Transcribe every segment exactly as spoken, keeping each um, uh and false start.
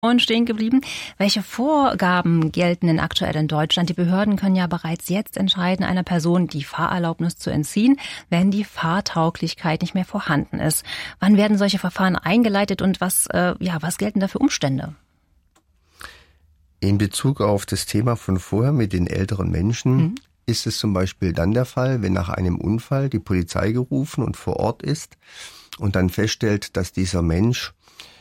Und stehen geblieben. Welche Vorgaben gelten denn aktuell in Deutschland? Die Behörden können ja bereits jetzt entscheiden, einer Person die Fahrerlaubnis zu entziehen, wenn die Fahrtauglichkeit nicht mehr vorhanden ist. Wann werden solche Verfahren eingeleitet und was, äh, ja, was gelten da für Umstände? In Bezug auf das Thema von vorher mit den älteren Menschen mhm. ist es zum Beispiel dann der Fall, wenn nach einem Unfall die Polizei gerufen und vor Ort ist und dann feststellt, dass dieser Mensch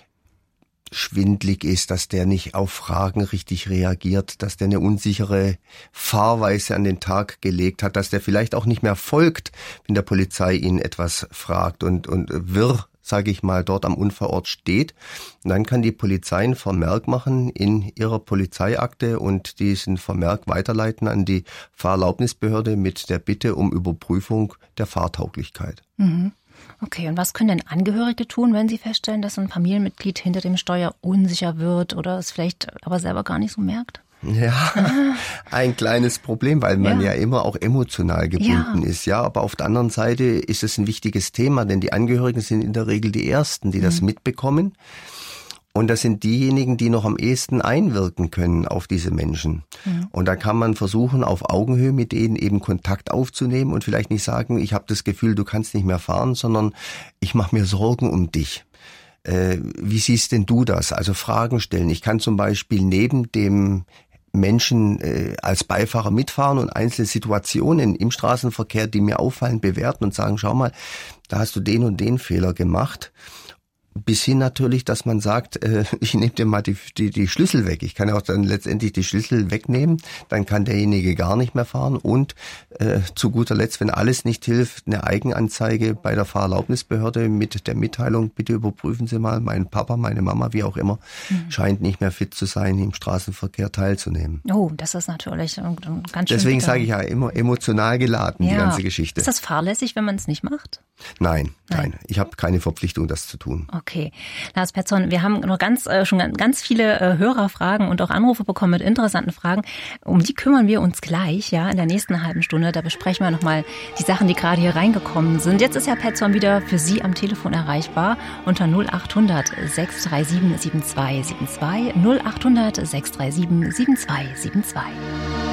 schwindlig ist, dass der nicht auf Fragen richtig reagiert, dass der eine unsichere Fahrweise an den Tag gelegt hat, dass der vielleicht auch nicht mehr folgt, wenn der Polizei ihn etwas fragt und, und wirr, sage ich mal, dort am Unfallort steht. Und dann kann die Polizei einen Vermerk machen in ihrer Polizeiakte und diesen Vermerk weiterleiten an die Fahrerlaubnisbehörde mit der Bitte um Überprüfung der Fahrtauglichkeit. Mhm. Okay, und was können denn Angehörige tun, wenn sie feststellen, dass ein Familienmitglied hinter dem Steuer unsicher wird oder es vielleicht aber selber gar nicht so merkt? Ja, ein kleines Problem, weil man ja, ja immer auch emotional gebunden ja. ist. Ja, aber auf der anderen Seite ist es ein wichtiges Thema, denn die Angehörigen sind in der Regel die Ersten, die mhm. das mitbekommen. Und das sind diejenigen, die noch am ehesten einwirken können auf diese Menschen. Mhm. Und da kann man versuchen, auf Augenhöhe mit denen eben Kontakt aufzunehmen und vielleicht nicht sagen, ich habe das Gefühl, du kannst nicht mehr fahren, sondern ich mache mir Sorgen um dich. Äh, wie siehst denn du das? Also Fragen stellen. Ich kann zum Beispiel neben dem Menschen äh, als Beifahrer mitfahren und einzelne Situationen im Straßenverkehr, die mir auffallen, bewerten und sagen, schau mal, da hast du den und den Fehler gemacht. Bis hin natürlich, dass man sagt, äh, ich nehme dir mal die, die, die Schlüssel weg. Ich kann ja auch dann letztendlich die Schlüssel wegnehmen, dann kann derjenige gar nicht mehr fahren. Und äh, zu guter Letzt, wenn alles nicht hilft, eine Eigenanzeige bei der Fahrerlaubnisbehörde mit der Mitteilung, bitte überprüfen Sie mal, mein Papa, meine Mama, wie auch immer, mhm. scheint nicht mehr fit zu sein, im Straßenverkehr teilzunehmen. Oh, das ist natürlich ganz schön. Deswegen sage ich ja immer emotional geladen, ja. die ganze Geschichte. Ist das fahrlässig, wenn man es nicht macht? Nein, nein, nein. Ich habe keine Verpflichtung, das zu tun. Okay. Lars Petzold, wir haben noch ganz äh, schon ganz viele äh, Hörerfragen und auch Anrufe bekommen mit interessanten Fragen. Um die kümmern wir uns gleich, ja, in der nächsten halben Stunde. Da besprechen wir nochmal die Sachen, die gerade hier reingekommen sind. Jetzt ist Herr Petzold wieder für Sie am Telefon erreichbar unter null acht hundert sechs drei sieben sieben zwei sieben zwei null acht hundert sechs drei sieben sieben zwei sieben zwei.